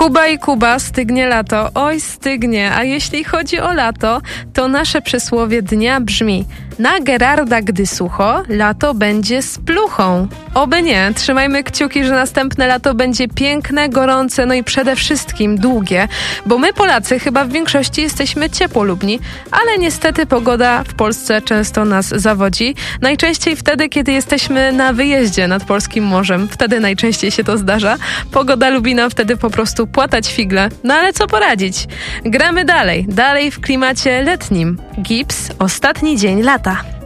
Kuba i Kuba, stygnie lato. Oj, stygnie. A jeśli chodzi o lato, to nasze przysłowie dnia brzmi: na Gerarda, gdy sucho, lato będzie z pluchą. Oby nie. Trzymajmy kciuki, że następne lato będzie piękne, gorące, no i przede wszystkim długie, bo my Polacy chyba w większości jesteśmy ciepłolubni, ale niestety pogoda w Polsce często nas zawodzi. Najczęściej wtedy, kiedy jesteśmy na wyjeździe nad polskim morzem. Wtedy najczęściej się to zdarza. Pogoda lubi nam wtedy po prostu płatać figle. No ale co poradzić? Gramy dalej w klimacie letnim. Gips, ostatni dzień lata.